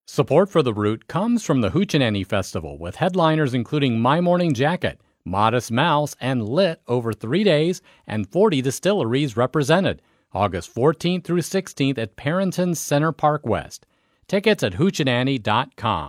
Support for The Root comes from the Hoochie Festival, with headliners including My Morning Jacket, Modest Mouse, and Lit over 3 days, and 40 distilleries represented, August 14th through 16th at Parrington Center Park West. Tickets at hoochieannie.com.